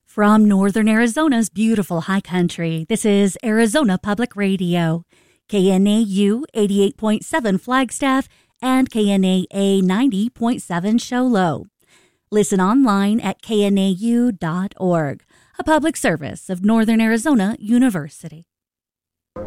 From northern Arizona's beautiful high country, this is Arizona Public Radio, KNAU 88.7 Flagstaff and KNAA 90.7 Show Low. Listen online at knau.org, a public service of Northern Arizona University.